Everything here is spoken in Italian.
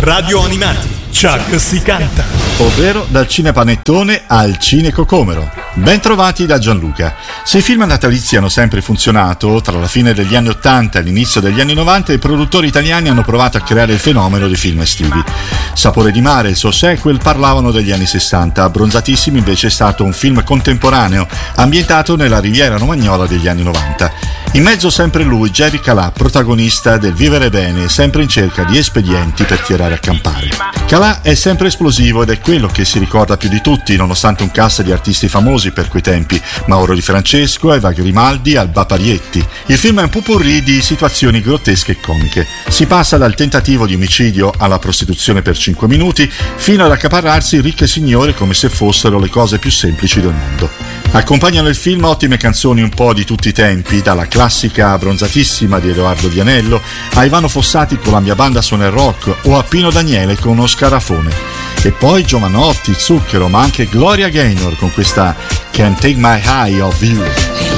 Radio Animati, Chuck si canta. Ovvero dal cinepanettone al cinecocomero. Ben trovati da Gianluca. Se i film natalizi hanno sempre funzionato, tra la fine degli anni 80 e l'inizio degli anni 90 i produttori italiani hanno provato a creare il fenomeno dei film estivi. Sapore di mare e il suo sequel parlavano degli anni 60, Abbronzatissimi invece è stato un film contemporaneo, ambientato nella Riviera Romagnola degli anni 90. In mezzo sempre lui, Jerry Calà, protagonista del vivere bene, sempre in cerca di espedienti per tirare a campare. Calà è sempre esplosivo ed è quello che si ricorda più di tutti, nonostante un cast di artisti famosi per quei tempi, Mauro Di Francesco, Eva Grimaldi, Alba Parietti. Il film è un popurrí di situazioni grottesche e comiche. Si passa dal tentativo di omicidio alla prostituzione per 5 minuti, fino ad accaparrarsi ricche signore come se fossero le cose più semplici del mondo. Accompagnano il film ottime canzoni un po' di tutti i tempi, dalla classica Abbronzatissima di Edoardo Vianello a Ivano Fossati con La mia banda suona il rock o a Pino Daniele con Uno scarafone. E poi Giovanotti, Zucchero, ma anche Gloria Gaynor con questa Can't Take My Eye Off You.